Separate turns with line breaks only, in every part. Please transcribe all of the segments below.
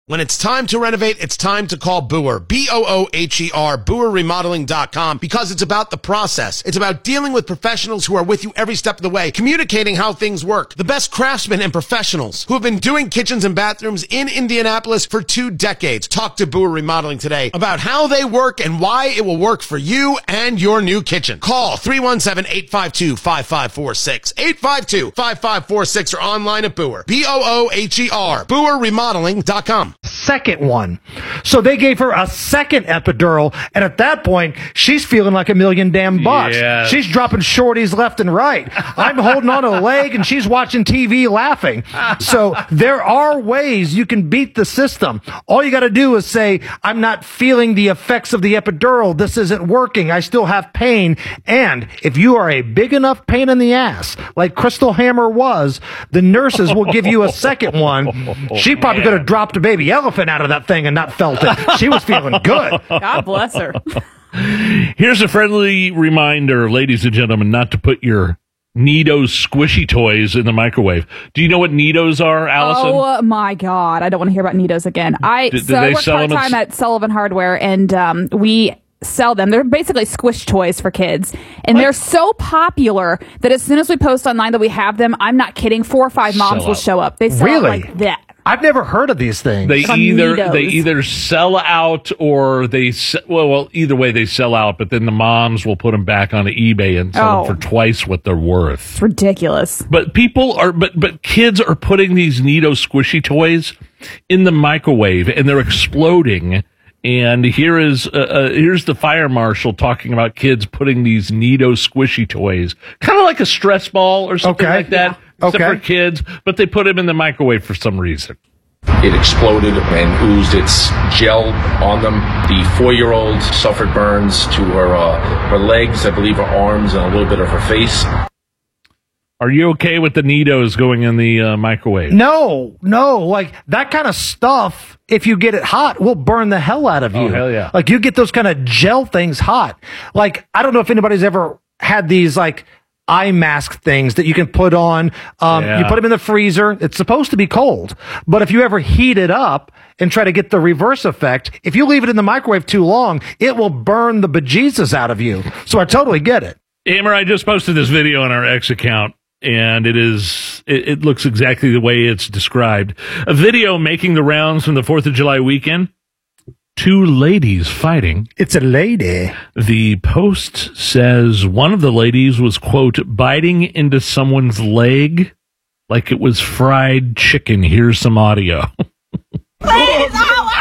When it's time to renovate, it's time to call Booher. B-O-O-H-E-R, BooherRemodeling.com, because it's about the process. It's about dealing with professionals who are with you every step of the way, communicating how things work. The best craftsmen and professionals who have been doing kitchens and bathrooms in Indianapolis for 2 decades. Talk to Booher Remodeling today about how they work and why it will work for you and your new kitchen. Call 317-852-5546, 852-5546, or online at Booher. B-O-O-H-E-R, BooherRemodeling.com.
Second one. So they gave her a second epidural, and at that point, she's feeling like $1 million damn bucks.
Yeah.
She's dropping shorties left and right. I'm holding on to a leg, and she's watching TV laughing. So there are ways you can beat the system. All you got to do is say, I'm not feeling the effects of the epidural. This isn't working. I still have pain. And if you are a big enough pain in the ass, like Crystal Hammer was, the nurses will give you a second one. She probably could have dropped a baby elephant out of that thing and not felt it. She was feeling good.
God bless her.
Here's a friendly reminder, ladies and gentlemen, not to put your Neatos squishy toys in the microwave. Do you know what Neatos are, Allison?
Oh, my God. I don't want to hear about Neatos again. I worked part-time at Sullivan Hardware, and we sell them. They're basically squish toys for kids. And they're so popular that as soon as we post online that we have them, I'm not kidding, 4 or 5 moms will show up. They sell like that.
I've never heard of these things.
They either sell out or either way they sell out, but then the moms will put them back onto eBay and sell them for twice what they're worth.
It's ridiculous.
But but kids are putting these Neato squishy toys in the microwave and they're exploding. And here's the fire marshal talking about kids putting these Neato squishy toys, kind of like a stress ball or something like that. Except for kids, but they put them in the microwave for some reason.
It exploded and oozed its gel on them. The 4-year-old suffered burns to her legs, I believe her arms, and a little bit of her face.
Are you okay with the Neatos going in the microwave?
No. Like, that kind of stuff, if you get it hot, will burn the hell out of you.
Oh, hell yeah.
Like, you get those kind of gel things hot. Like, I don't know if anybody's ever had these, like, eye mask things that you can put on. You put them in the freezer. It's supposed to be cold. But if you ever heat it up and try to get the reverse effect, if you leave it in the microwave too long, it will burn the bejesus out of you. So I totally get it.
Amber, I just posted this video on our X account, and it looks exactly the way it's described. A video making the rounds from the 4th of July weekend. 2 ladies fighting.
It's a lady.
The post says one of the ladies was, quote, biting into someone's leg like it was fried chicken. Here's some audio.
Please,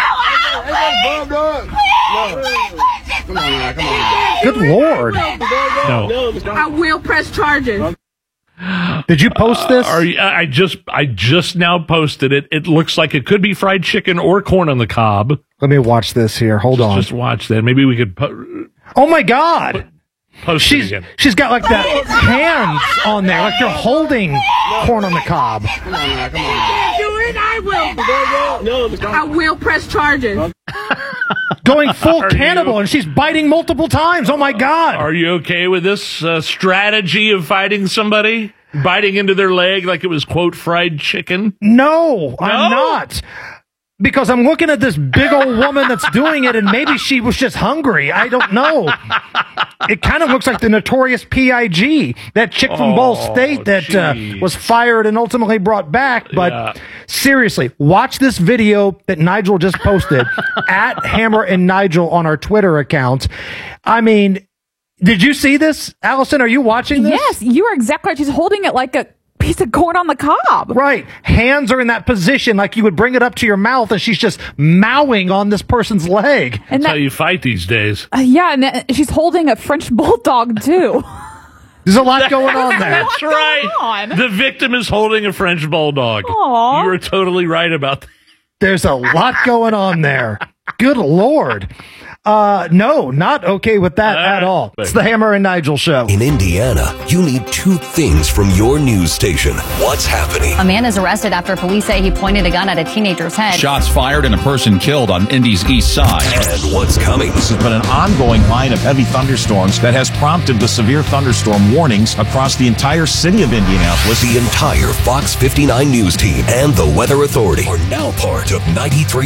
Come on. Good Lord.
No.
I will press charges.
Did you post this?
I just now posted it. It looks like it could be fried chicken or corn on the cob.
Let me watch this here. Hold on.
Just watch that. Maybe we could.
Oh my God!
Post it again.
She's got like the hands on there, like you're holding corn on the cob.
Come on. Do it. I will press charges.
Going full cannibal, and she's biting multiple times. Oh my God!
Are you okay with this strategy of fighting somebody? Biting into their leg like it was, quote, fried chicken?
No, I'm not. Because I'm looking at this big old woman that's doing it, and maybe she was just hungry. I don't know. It kind of looks like the notorious P.I.G., that chick from Ball State that was fired and ultimately brought back. But seriously, watch this video that Nigel just posted at Hammer and Nigel on our Twitter account. I mean, did you see this? Allison, are you watching this?
Yes, you are exactly right. She's holding it like a piece of corn on the cob.
Right. Hands are in that position like you would bring it up to your mouth, and she's just mowing on this person's leg.
And that's how you fight these days.
And she's holding a French bulldog, too.
There's a lot going on there.
That's right. The victim is holding a French bulldog.
Aww.
You are totally right about that.
There's a lot going on there. Good Lord. No, not okay with that at all. It's the Hammer and Nigel show.
In Indiana, you need 2 things from your news station. What's happening?
A man is arrested after police say he pointed a gun at a teenager's head.
Shots fired and a person killed on Indy's east side.
And what's coming?
This has been an ongoing line of heavy thunderstorms that has prompted the severe thunderstorm warnings across the entire city of Indianapolis.
The entire Fox 59 News team and the Weather Authority are now part of 93.